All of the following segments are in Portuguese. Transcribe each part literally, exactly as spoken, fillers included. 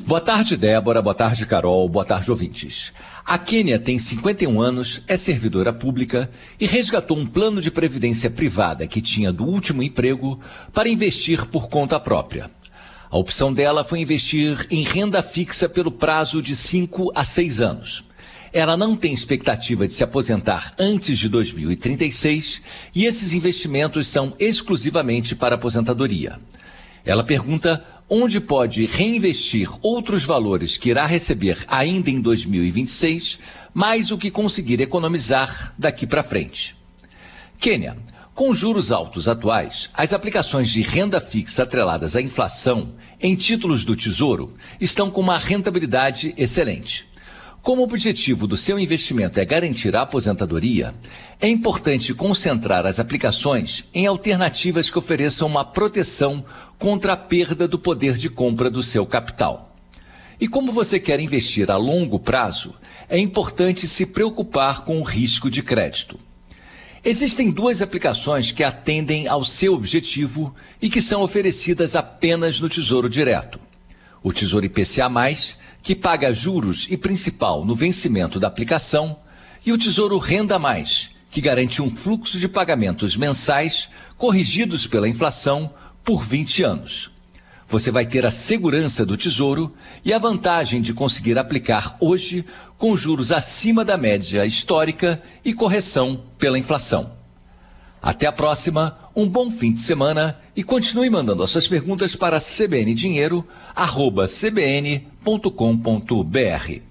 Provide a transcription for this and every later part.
Boa tarde, Débora. Boa tarde, Carol. Boa tarde, ouvintes. A Kênia tem cinquenta e um anos, é servidora pública e resgatou um plano de previdência privada que tinha do último emprego para investir por conta própria. A opção dela foi investir em renda fixa pelo prazo de cinco a seis anos. Ela não tem expectativa de se aposentar antes de dois mil e trinta e seis e esses investimentos são exclusivamente para aposentadoria. Ela pergunta onde pode reinvestir outros valores que irá receber ainda em dois mil e vinte e seis, mais o que conseguir economizar daqui para frente. Kênia, com juros altos atuais, as aplicações de renda fixa atreladas à inflação em títulos do Tesouro estão com uma rentabilidade excelente. Como o objetivo do seu investimento é garantir a aposentadoria, é importante concentrar as aplicações em alternativas que ofereçam uma proteção contra a perda do poder de compra do seu capital. E como você quer investir a longo prazo, é importante se preocupar com o risco de crédito. Existem duas aplicações que atendem ao seu objetivo e que são oferecidas apenas no Tesouro Direto. O Tesouro I P C A mais, que paga juros e principal no vencimento da aplicação, e o Tesouro Renda Mais, que garante um fluxo de pagamentos mensais corrigidos pela inflação por vinte anos. Você vai ter a segurança do Tesouro e a vantagem de conseguir aplicar hoje com juros acima da média histórica e correção pela inflação. Até a próxima, um bom fim de semana e continue mandando as suas perguntas para c b n dinheiro arroba c b n ponto com ponto b r.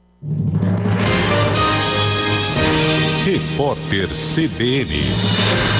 Repórter C B N.